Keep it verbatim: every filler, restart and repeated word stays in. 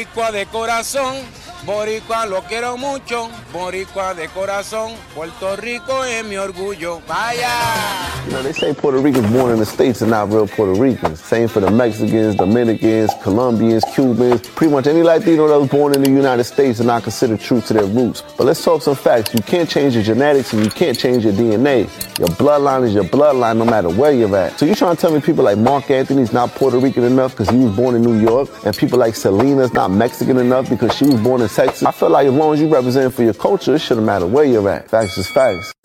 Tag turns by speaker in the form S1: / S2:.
S1: Boricua de corazón, boricua lo quiero mucho, boricua de corazón, Puerto Rico es mi orgullo, vaya.
S2: You know, they say Puerto Ricans born in the States are not real Puerto Ricans. Same for the Mexicans, Dominicans, Colombians, Cubans. Pretty much any Latino that was born in the United States are not considered true to their roots. But let's talk some facts. You can't change your genetics and you can't change your D N A. Your bloodline is your bloodline no matter where you're at. So you trying to tell me people like Mark Anthony's not Puerto Rican enough because he was born in New York, and people like Selena's not Mexican enough because she was born in Texas? I feel like as long as you represent for your culture, it shouldn't matter where you're at. Facts is facts.